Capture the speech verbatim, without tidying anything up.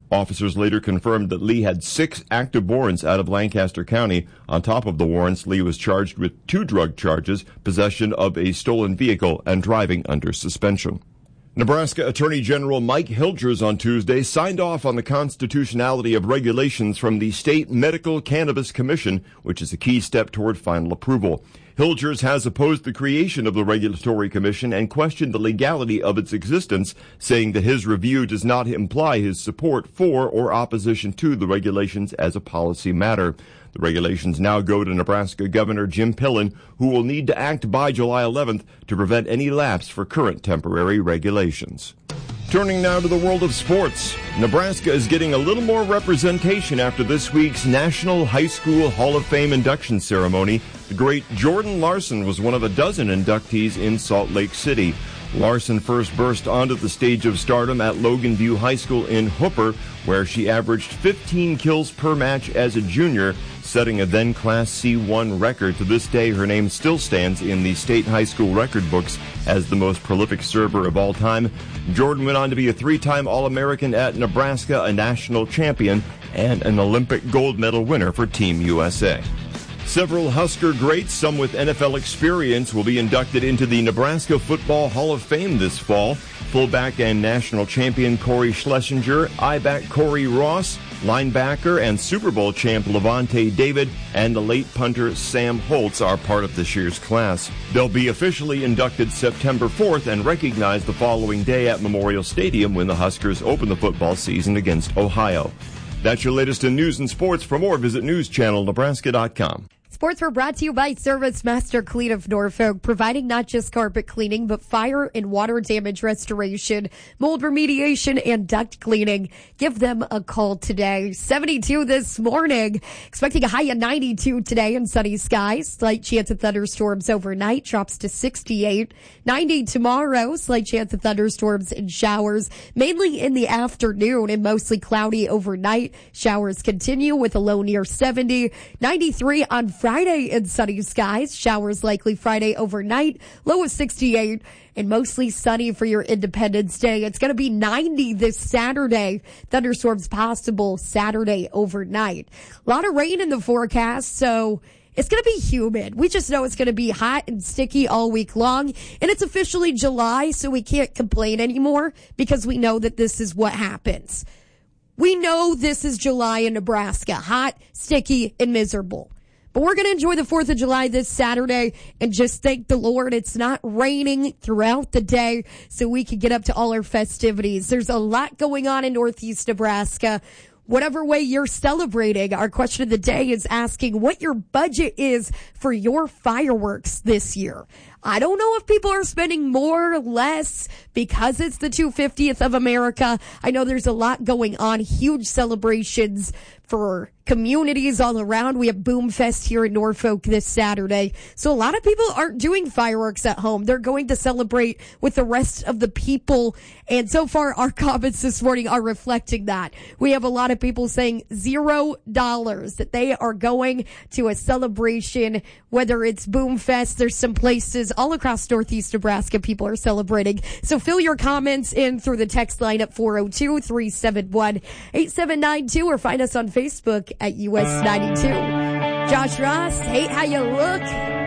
Officers later confirmed that Lee had six active warrants out of Lancaster County. On top of the warrants, Lee was charged with two drug charges, possession of a stolen vehicle and driving under suspension. Nebraska Attorney General Mike Hilgers on Tuesday signed off on the constitutionality of regulations from the State Medical Cannabis Commission, which is a key step toward final approval. Hilgers has opposed the creation of the Regulatory Commission and questioned the legality of its existence, saying that his review does not imply his support for or opposition to the regulations as a policy matter. The regulations now go to Nebraska Governor Jim Pillen, who will need to act by July eleventh to prevent any lapse for current temporary regulations. Turning now to the world of sports, Nebraska is getting a little more representation after this week's National High School Hall of Fame induction ceremony. The great Jordan Larson was one of a dozen inductees in Salt Lake City. Larson first burst onto the stage of stardom at Logan View High School in Hooper, where she averaged fifteen kills per match as a junior, setting a then Class C one record. To this day, her name still stands in the state high school record books as the most prolific server of all time. Jordan went on to be a three-time All-American at Nebraska, a national champion, and an Olympic gold medal winner for Team U S A. Several Husker greats, some with N F L experience, will be inducted into the Nebraska Football Hall of Fame this fall. Fullback and national champion Corey Schlesinger, I-back Corey Ross, linebacker and Super Bowl champ Levante David, and the late punter Sam Holtz are part of this year's class. They'll be officially inducted September fourth and recognized the following day at Memorial Stadium when the Huskers open the football season against Ohio. That's your latest in news and sports. For more, visit news channel nebraska dot com. Sports were brought to you by Service Master Clean of Norfolk, providing not just carpet cleaning, but fire and water damage restoration, mold remediation, and duct cleaning. Give them a call today. seventy-two this morning. Expecting a high of ninety-two today in sunny skies. Slight chance of thunderstorms overnight. Drops to sixty-eight. ninety tomorrow. Slight chance of thunderstorms and showers, mainly in the afternoon and mostly cloudy overnight. Showers continue with a low near seventy. ninety-three on Friday. Friday in sunny skies. Showers likely Friday overnight. Low of sixty-eight and mostly sunny for your Independence Day. It's going to be ninety this Saturday. Thunderstorms possible Saturday overnight. A lot of rain in the forecast, so it's going to be humid. We just know it's going to be hot and sticky all week long. And it's officially July, so we can't complain anymore because we know that this is what happens. We know this is July in Nebraska. Hot, sticky, and miserable. But we're going to enjoy the fourth of July this Saturday and just thank the Lord it's not raining throughout the day so we can get up to all our festivities. There's a lot going on in Northeast Nebraska. Whatever way you're celebrating, our question of the day is asking what your budget is for your fireworks this year. I don't know if people are spending more or less because it's the two hundred fiftieth of America. I know there's a lot going on, huge celebrations for communities all around. We have Boom Fest here in Norfolk this Saturday. So a lot of people aren't doing fireworks at home. They're going to celebrate with the rest of the people. And so far, our comments this morning are reflecting that. We have a lot of people saying zero dollars that they are going to a celebration, whether it's Boom Fest. There's some places all across Northeast Nebraska people are celebrating. So fill your comments in through the text line at four oh two, three seven one, eight seven nine two or find us on Facebook at U S ninety-two. Josh Ross, hate how you look.